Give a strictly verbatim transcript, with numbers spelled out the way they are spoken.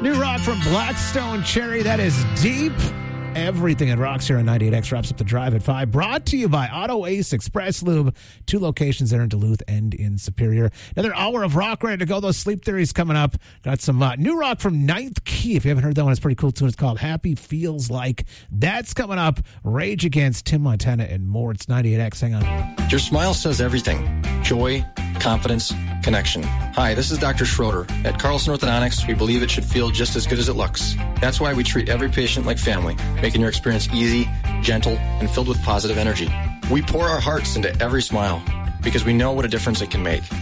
New rock from Blackstone Cherry. That is deep. Everything that rocks here on ninety-eight X wraps up the drive at five. Brought to you by Auto Ace Express Lube. Two locations there in Duluth and in Superior. Another hour of rock ready to go. Those Sleep Theories coming up. Got some uh, new rock from Ninth Key. If you haven't heard that one, it's a pretty cool tune. It's called Happy Feels Like. That's coming up. Rage Against, Tim Montana, and more. It's ninety-eight X. Hang on. Your smile says everything. Joy, confidence, connection. Hi, this is Doctor Schroeder. At Carlson Orthodontics, we believe it should feel just as good as it looks. That's why we treat every patient like family, making your experience easy, gentle, and filled with positive energy. We pour our hearts into every smile because we know what a difference it can make.